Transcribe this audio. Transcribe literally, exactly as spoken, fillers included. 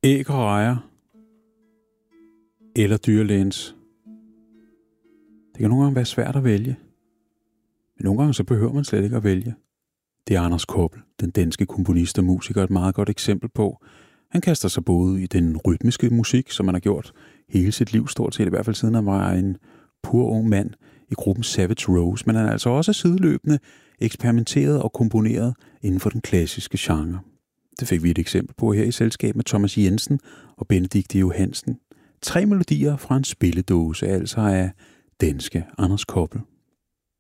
Æg og rejer eller dyrlægens. Det kan nogle gange være svært at vælge. Men nogle gange så behøver man slet ikke at vælge. Det er Anders Koppel, den danske komponist og musiker, et meget godt eksempel på. Han kaster sig både i den rytmiske musik, som han har gjort hele sit liv, stort set i hvert fald siden han var en pur ung mand i gruppen Savage Rose, men han er altså også sideløbende eksperimenteret og komponeret inden for den klassiske genre. Det fik vi et eksempel på her i selskab med Thomas Jensen og Benedikte Johansen. Tre melodier fra en spilledåse, altså af danske Anders Koppel.